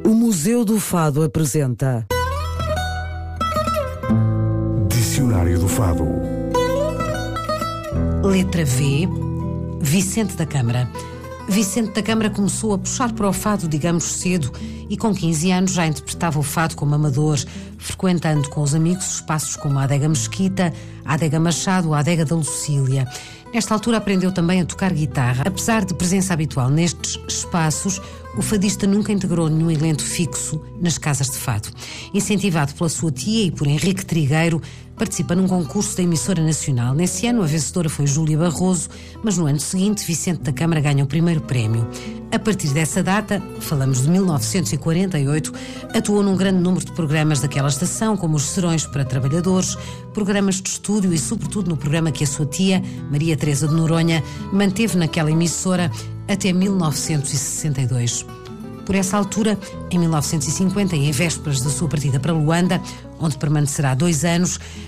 O Museu do Fado apresenta Dicionário do Fado. Letra V. Vicente da Câmara. Vicente da Câmara começou a puxar para o fado, digamos, cedo, e com 15 anos já interpretava o fado como amador, frequentando com os amigos espaços como a Adega Mesquita, a Adega Machado ou a Adega da Lucília. Nesta altura aprendeu também a tocar guitarra. Apesar de presença habitual nestes espaços, o fadista nunca integrou nenhum elenco fixo nas casas de fado. Incentivado pela sua tia e por Henrique Trigueiro, participa num concurso da emissora nacional. Nesse ano a vencedora foi Júlia Barroso, mas no ano seguinte Vicente da Câmara ganha o primeiro prémio. A partir dessa data, falamos de 1948, atuou num grande número de programas daquela estação, como os Serões para Trabalhadores, programas de estúdio e sobretudo no programa que a sua tia, Maria Teresa de Noronha, manteve naquela emissora até 1962. Por essa altura, em 1950, e em vésperas da sua partida para Luanda, onde permanecerá 2 anos,